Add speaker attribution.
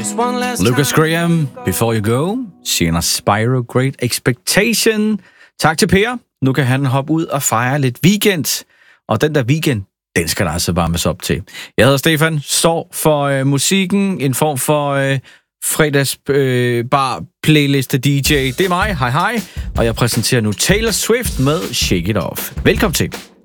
Speaker 1: Lucas Graham, Before You Go. Sienna Spyro, Great Expectation. Tak til Per. Nu kan han hoppe ud og fejre lidt weekend. Og den der weekend, den skal der altså varmes op til. Jeg hedder Stefan, står for musikken, en form for fredagsbar playliste DJ. Det er mig, hej. Og jeg præsenterer nu Taylor Swift med Shake It Off. Velkommen til.